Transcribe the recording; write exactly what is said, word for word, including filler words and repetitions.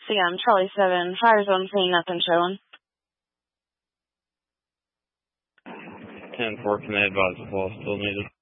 C M, Charlie seven, fire zone scene, nothing showing. ten four, can I advise the ball still needed?